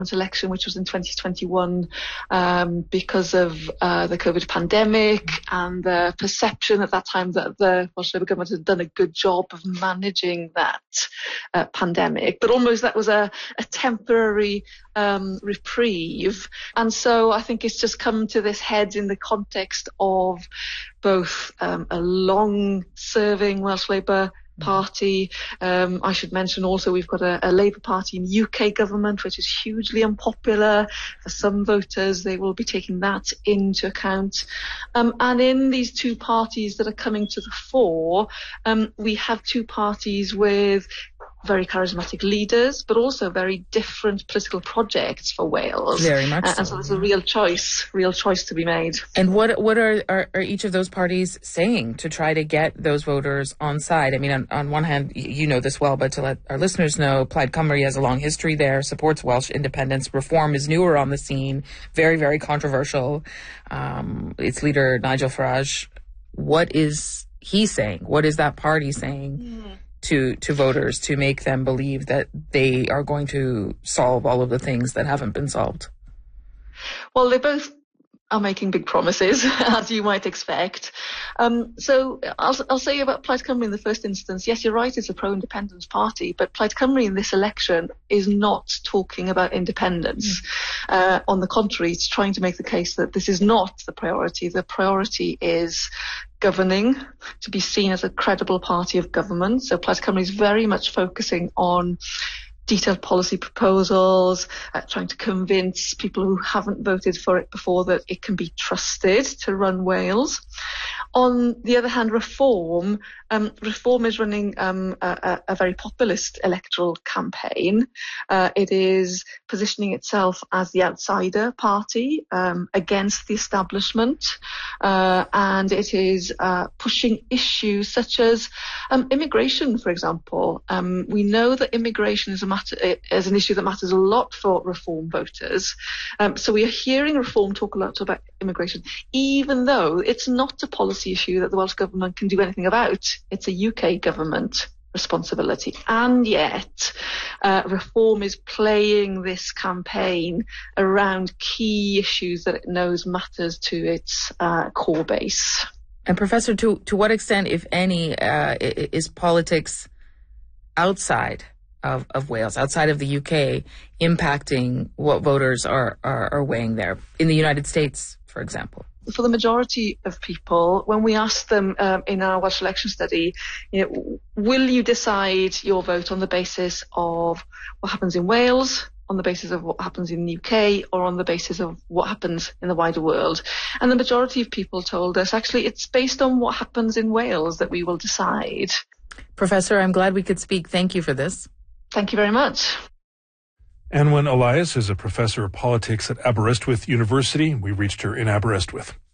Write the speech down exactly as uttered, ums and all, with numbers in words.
election, which was in twenty twenty-one, um, because of uh, the COVID pandemic and the perception at that time that the Welsh Labour government had done a good job of managing that uh, pandemic. But almost that was a, a temporary um, reprieve. And so I think it's just come to this head in the context of both um, a long-serving Welsh Labour Party. Um, I should mention also we've got a, a Labour Party in U K government, which is hugely unpopular for some voters. They will be taking that into account. Um, and in these two parties that are coming to the fore, um, we have two parties with very charismatic leaders, but also very different political projects for Wales. Very much uh, so. And so there's a real choice, real choice to be made. And what what are, are, are each of those parties saying to try to get those voters on side? I mean, on, on one hand, you know this well, but to let our listeners know, Plaid Cymru has a long history there, supports Welsh independence. Reform is newer on the scene, very, very controversial. Um, its leader, Nigel Farage, what is he saying? What is that party saying? Mm. to to voters to make them believe that they are going to solve all of the things that haven't been solved? Well, they both are making big promises, as you might expect. Um, so I'll, I'll say about Plaid Cymru in the first instance, yes, you're right, it's a pro-independence party, but Plaid Cymru in this election is not talking about independence. Mm. Uh, on the contrary, it's trying to make the case that this is not the priority. The priority is governing, to be seen as a credible party of government. So Plaid Cymru is very much focusing on detailed policy proposals, uh, trying to convince people who haven't voted for it before that it can be trusted to run Wales. On the other hand, Reform, um, Reform is running um, a, a very populist electoral campaign. Uh, it is positioning itself as the outsider party um, against the establishment, uh, and it is uh, pushing issues such as um, immigration, for example. Um, we know that immigration is a matter is an issue that matters a lot for Reform voters. Um, so we are hearing Reform talk a lot about immigration, even though it's not a policy issue that the Welsh Government can do anything about. It's a U K government responsibility. And yet, uh, Reform is playing this campaign around key issues that it knows matters to its uh, core base. And Professor, to, to what extent, if any, uh, is politics outside of, of Wales, outside of the U K, impacting what voters are, are, are weighing there in the United States, for example? For the majority of people, when we ask them um, in our Welsh election study, you know, will you decide your vote on the basis of what happens in Wales, on the basis of what happens in the U K, or on the basis of what happens in the wider world? And the majority of people told us, actually, it's based on what happens in Wales that we will decide. Professor, I'm glad we could speak. Thank you for this. Thank you very much. Anwen Elias is a professor of politics at Aberystwyth University. We reached her in Aberystwyth.